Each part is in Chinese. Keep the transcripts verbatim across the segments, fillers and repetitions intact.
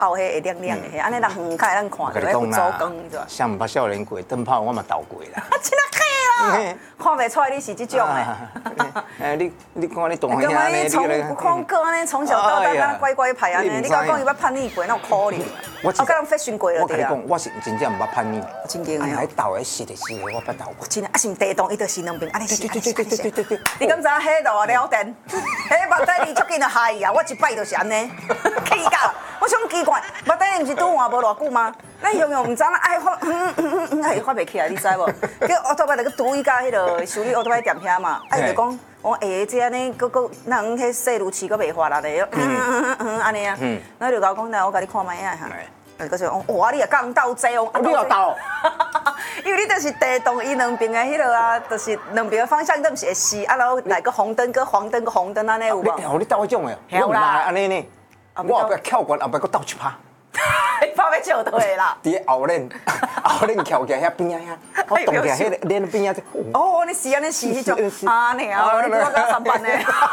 后迄会亮亮的，安尼人远看咱看到迄有走光，是吧？ 像唔捌少年过，灯泡我嘛倒过啦。 真啊假啦！看袂出来你是这种的。 哎，你你看你大兄兄你从有看过安尼，从小到大安乖乖牌安尼，你甲我讲伊捌叛逆过，那有可能？我甲人发训过了对啊。我跟你讲，我是真正唔捌叛逆。 真经哎，倒的是的是的，我捌倒过。 真啊，啊是地洞，伊就是两边安尼是。 对对对对对对对。 你敢知影迄路了电？迄目底你足紧就害伊啊！我一摆就是安尼，气到我想奇怪，目底你毋是拄换无偌久吗？咱用用毋知影爱发，嗯嗯嗯嗯，还发袂起来，你知无？叫奥多摆就去拄伊甲迄个修理奥多摆店遐嘛，啊伊就讲，我下这安尼，搁搁咱迄细路齿搁袂发力的，嗯嗯嗯嗯安尼啊，然后就甲我讲，来我甲你看卖啊哈。个说，哇！你也讲斗济哦， 你又斗， 因为你就是地洞，伊两边的迄落啊，就是两边的方向都毋是会死，啊，然后来个红灯，个黄灯，个红灯安尼有无？ 哦，你斗迄种的，我唔来安尼呢，我后壁翘悬，后壁搁斗一拍， 拍要笑对啦。 伫后链，后链翘起来遐边啊遐，我动起来迄个链边啊。 哦，你是安尼是迄种啊你啊，你我刚上班呢。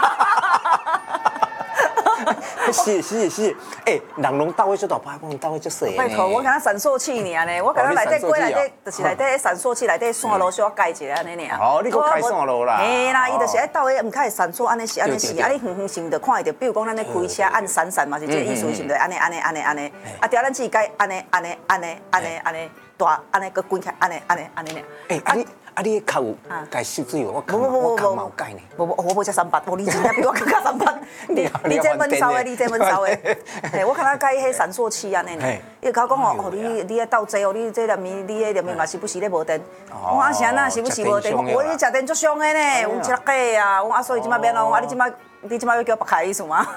是是是，哎，人拢斗迄出大牌，我斗迄出细。 拜托，我敢若闪烁器尔呢，我敢若内底柜内底，就是内底闪烁器内底线路小改一下安尼尔。 哦，你搁开线路啦？ 嘿啦，伊就是爱斗迄，毋较会闪烁，安尼是安尼是，啊你远远是毋着看会着，比如讲咱咧开车按闪闪嘛，是这个意思，是毋着安尼安尼安尼安尼，啊，条咱自己改安尼安尼安尼安尼安尼大安尼搁滚起来安尼安尼安尼尔。 哎，啊你。啊！你脚有改收水哦，我脚我脚冇改呢。 无无，我无只三八，无你真正比我更加三八。你你这闷骚的，你这闷骚的。嘿，我看他改迄闪烁器安尼呢。伊甲我讲哦，哦你你喺斗济哦，你这入面你迄入面嘛是不是咧无电？我阿是安那是不是无电？我你食电足伤的呢，我吃假啊！我啊所以即摆变咯，啊你即摆你即摆要叫我北开意思吗？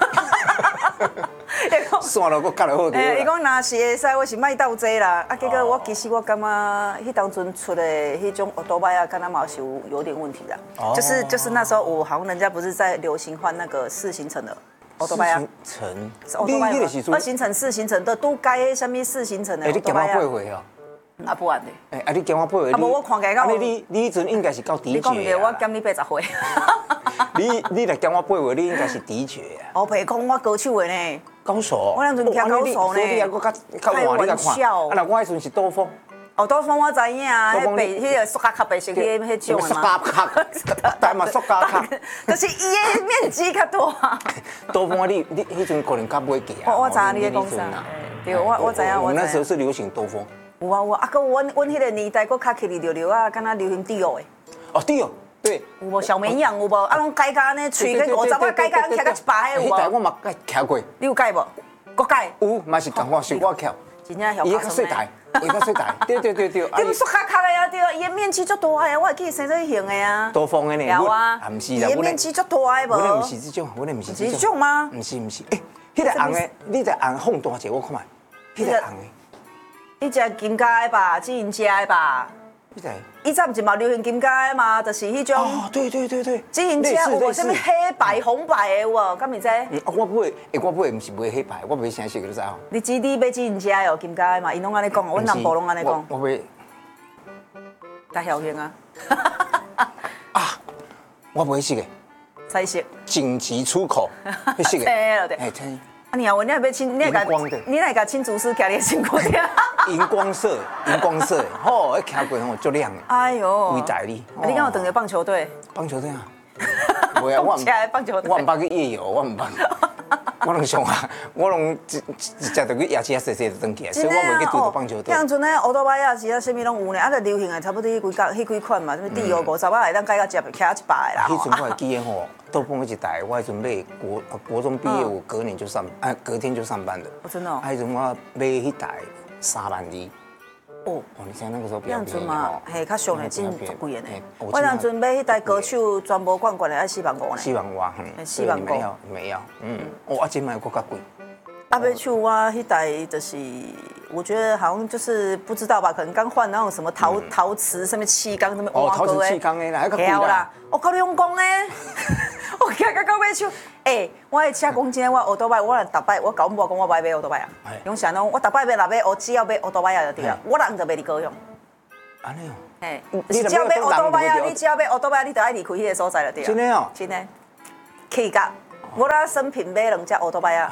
算了，我夹了好个。 伊讲若是会使，我是卖斗济啦。啊，结果我其实我感觉迄当阵出的迄种奥多拜啊，跟他嘛是有有点问题的。哦。就是就是那时候我好像人家不是在流行换那个四行程的奥多拜啊。 四行程。 奥多拜啊。二行程、四行程都都改什么四行程的奥多拜啊。 哎，你叫我八回哦。 啊不然的。 哎，啊你叫我八回。 啊无我看起来。啊你你迄阵应该是到迪爵。 你讲唔对，我减你八十岁。 你你来叫我八回，你应该是迪爵啊。 我袂讲我高手的呢。 高手， 我两阵徛高手呢， 开玩笑。啊，那我迄阵是刀锋。 哦，刀锋我知影啊，迄白迄个塑胶壳白色迄迄种的嘛。 塑胶壳，但嘛塑胶壳。 就是伊的面积较大。 刀锋你你迄阵可能较袂记啊。 我我知影你咧讲啥。对，我我知影我。 我那时候是流行刀锋。 有啊有啊，啊个阮阮迄个年代，佫较起哩溜溜啊，敢若流行迪奥的。 哦，迪奥。对， 有无小绵羊有无？啊，拢改甲安尼，喙个五十啊改甲，徛到一百个有无？ 迄代我嘛改徛过。 你有改无？我改。 有，嘛是同我是我徛。 真正小。 伊较细台，伊较细台。对对对对。 你塑胶壳的啊，对，伊的面积足大的，我会记生这型的啊。 刀锋的呢？ 有啊。 啊，毋是啦， 伊的面积足大的无？ 阮的毋是这种，阮的毋是这种。 这种吗？ 毋是毋是，诶，迄个红的，你个红放大者，我看卖。迄个红的。 你食金家的吧，金银家的吧。 你知？ 以前不是嘛流行金家的嘛，就是迄种。 哦，对对对对。 金银家有无什么黑白红白的有无？敢毋知？ 嗯，我买，诶，我买毋是买黑白，我买啥色你知哦？ 你指你买金银家哦，金家的嘛，因拢安尼讲，阮南部拢安尼讲。 我买。 大校园啊！ 啊，我买色个。 彩色。 紧急出口，迄色个。 对对。 哎，真。 啊，你啊，我你还要亲，你来甲，你来甲亲厨师徛你的身躯顶。 荧光色，荧光色，吼，一徛过吼足亮的。 哎呦， 伟大哩！ 你敢有当过棒球队？ 棒球队啊，袂啊，我唔， 棒球队， 我唔捌去夜游，我唔捌。我拢上啊，我拢一一只就去夜车细细就转起来，所以我袂去对着棒球队。 像阵咧，奥多巴亚是啊，什么拢有呢，啊，就流行的差不多迄几迄几款嘛，什么迪奥五十啊，会当改到一徛一百啦。 迄阵我会记得吼，豆腐一台，我迄阵买国国中毕业，我隔年就上，啊，隔天就上班了。 真的。啊， 迄阵我买迄台三万二。哦，哦，你像那个时候比较便宜哦。嘿，较俗的，真足贵的呢。我当阵买迄台歌手全部罐罐的，要四万五呢。 四万外，嗯。 四万五。 没有，没有，嗯。哦，啊，今买搁较贵。 阿贝手我迄台就是，我觉得好像就是不知道吧，可能刚换那种什么陶陶瓷，什么气缸，什么哦，陶瓷气缸的啦，那个贵啦。 我靠，你用功呢？我今个到尾手，哎，我的车讲真，我奥多拜，我逐摆我搞阮某讲我买买奥多拜啊。用啥拢？我逐摆买若买，我只要买奥多拜啊就对啊。我人就买你高雄。 安尼哦。 嘿，你只要买奥多拜啊，你只要买奥多拜，你就爱离开迄个所在就对啊。 真的哦。 真的。气甲，我啦生平买两只奥多拜啊。 安尼哦。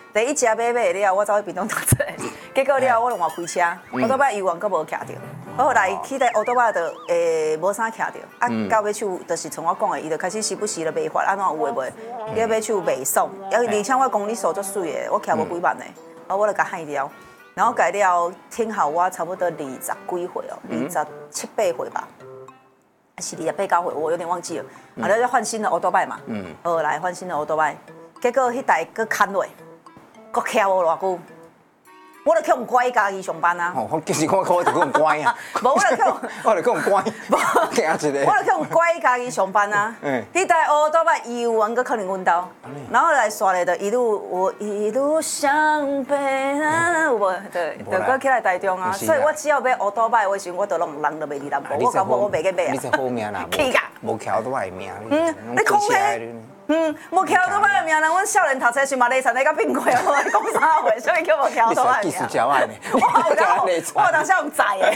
第一只买买了，我走去屏东读册，结果了我用我开车，乌多巴油源阁无徛着，后来去台乌多巴就诶无啥徛着，啊到尾手就是像我讲的，伊就开始时不时就袂发，安怎有诶袂，了尾手袂爽，而而且我公里数足水的，我徛无几万的，啊我就甲害了，然后改了听好我差不多二十几岁哦，二十七八岁吧。是二十八九岁，我有点忘记了。啊，了就换新的欧多拜嘛，嗯，后来换新的欧多拜，结果迄台佫砍落，佫徛无偌久，我就去用乖家己上班啊。 哦，我其实我我就去用乖啊。 无，我就去用， 我就去用乖，行一个。 我就去用乖家己上班啊。嗯。迄台欧多拜油完佫可能阮兜，然后来刷咧就一路我一路向北啊，有无？对，就佫起来台中啊。所以我只要买欧多拜的时候，我都拢人都袂离南部，我感觉我袂去买啊。 你这好命啦， 气甲。 无徛都歹命。 嗯，你讲咩？嗯，无徛都歹命，人阮少年读册时嘛，累惨你甲变过，我讲啥话？所以叫无徛都歹命。 技术教爱呢， 我有当我当时用载的。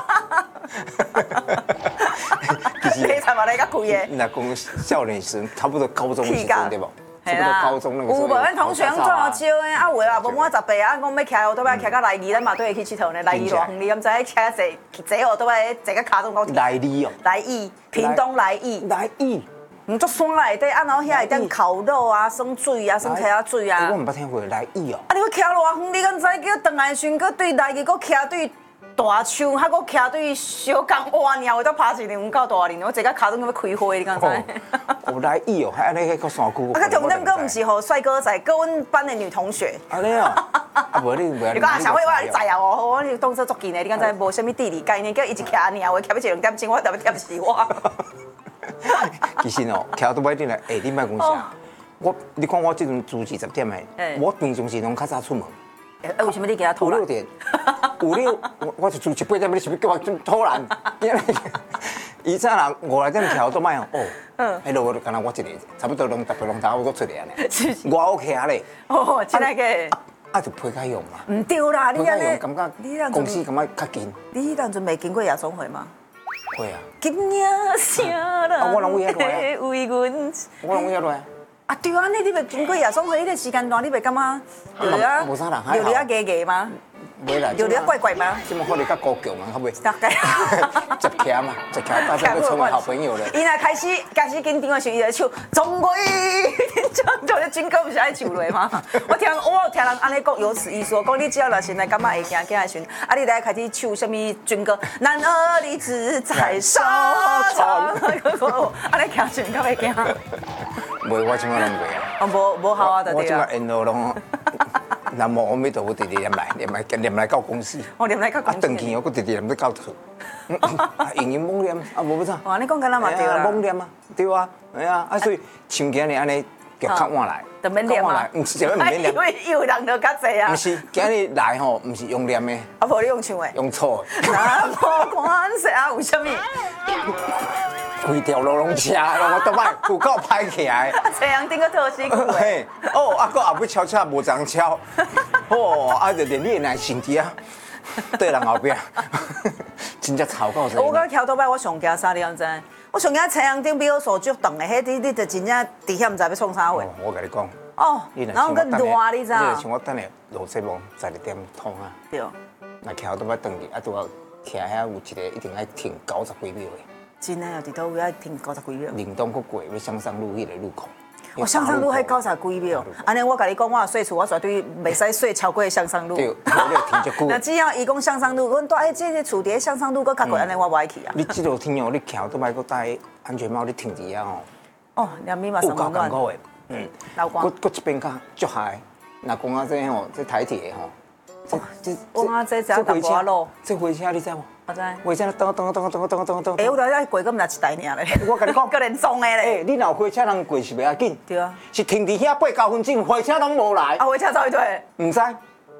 累惨嘛，你甲开的。 那讲少年时，差不多高中时阵对不？差不多高中那个时候。 有无？咱同学做少诶，啊有啊，无满十八啊，讲要徛都要徛到来二，咱嘛都会去佚佗呢。来二偌远，你敢知影徛坐坐都要坐个卡中讲。 来二哦。 来二，屏东来二。 来二。 唔足山内底，啊然后遐会当烤肉啊、生水啊、生茄仔水啊。 我唔捌听过来意哦。 啊，你要徛偌远，你敢知叫转来时，佮对来个，佮徛对大树，还佮徛对小港哇鸟，会当爬一年有够大年，我坐到卡中要开花，你敢知？ 有来意哦，还安尼去个山区。 啊，佮重点佮唔是互帅哥载，佮阮班的女同学。 安尼哦。啊，无你无。 你讲啊，小慧，我来载啊！哦，我你动车足近的，你敢知？无啥物地理概念，佮一直徛尔，话徛要一两点钟，我特别贴死我。 其实哦，徛都歹顶来，下你莫讲啥。我，你看我这阵住二十点的，我平常时拢较早出门。 哎，为什么你给他偷五六点，五六，我我就住七八点，你是不是叫我偷懒？以前人五六点徛都歹哦，哦，迄落我就干那我一个，差不多拢特别拢头我都出来呢。我屋徛咧。 哦，真系个。 啊，就配较用嘛。 唔对啦，你安尼， 感觉公司感觉较近。 你当阵未经过夜总会吗？ 会啊。 今夜啥人？ 啊，我拢有遐来。 为阮。 我拢有遐来。 啊，对啊，你你未经过夜总会，迄个时间段，你袂感觉有咧啊？ 无啥人， 有咧啊，加加吗？ 袂啦。 有咧啊，怪怪吗？ 即么可能较高强啊，较袂。 大概。 接徛嘛，接徛，大家都成为好朋友了。 伊若开始开始紧张的时候，伊就唱中国，唱就咧军歌不是爱唱落吗？我听我有听人安尼讲，有此一说，讲你只要若现在感觉会惊惊的时，啊，你来开始唱什么军歌？男儿立志在沙场，安尼听唱，敢会惊？ 袂，我即摆拢袂啊。 哦，无无效啊， 我即摆沿路拢。南无阿弥陀佛，直直念来，念来念来到公司。 我念来到公司。 啊，转去我佫直直念到厝。啊，用用猛念，啊，无要怎？ 哇，你讲敢若嘛对啦。 猛念啊，对啊，哎啊，啊，所以像今日安尼叫较晚来。 就免念嘛。 唔是，就免念。 因为有人就较济啊。 唔是，今日来吼，唔是用念的。 啊，无你用唱的。 用错。 那无关系啊，有啥物？ 规条路拢车，我都摆有够歹起来。 啊，太阳顶个特辛苦诶。 哦，啊，搁后尾敲车无人敲，哦，啊，就连你的身体啊，对人后壁，真正吵到死。 我讲桥头摆，我上惊啥你敢知？我上惊太阳顶比我手足长的，迄你你就真正底下唔知要创啥话。 我甲你讲。 哦。然后更热，你知？ 你像我等下录节目十二点通啊。 对。 那桥头摆等去，啊，拄好徛遐有一个一定爱停九十几秒的。 真诶哦，伫倒位爱停九十几秒。 灵东佫过要向上路迄个路口。 哦，向上路迄九十几秒，安尼我甲你讲，我睡厝，我绝对袂使睡超过向上路。 对，我要停足久。 那只要伊讲向上路，阮住哎，这个厝伫向上路佫较过，安尼我无爱去啊。 你即路天哦，你徛都莫佫戴安全帽，你停伫遐哦。 哦，连咪嘛上温暖。 有够艰苦的，嗯。 流光。 佫佫一边较足嗨，若讲啊这吼，这台铁吼。 哦，这我讲这只淡薄路。 这火车你知无？ 我知。 火车噔噔噔噔噔噔噔。 哎，我头仔过，咁若一台尔咧。 我甲你讲， 个人撞的咧。 哎，你若火车人过是袂要紧。 对啊。 是停伫遐八九分钟，火车拢无来。 啊，火车走去对。 唔知。啊？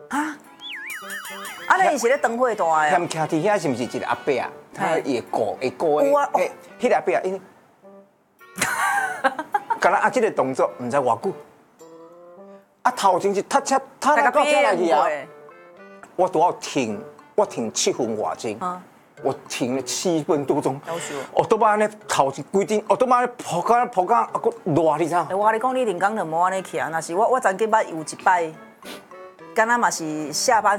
啊，你是咧等火大的。 嫌徛伫遐是毋是一个阿伯啊？他会顾会顾的。 诶，迄个阿伯啊，因。敢若啊，这个动作唔知偌久。啊，头前是踏车踏到到遮来去啊。我都要停，我停七分外钟，我停了七分多钟。我都把那头前规定，我都把那铺干铺干，啊个热你知道？ 我跟你讲，你连工就无安尼去啊！那是我我曾经捌有一摆， 敢若嘛是下班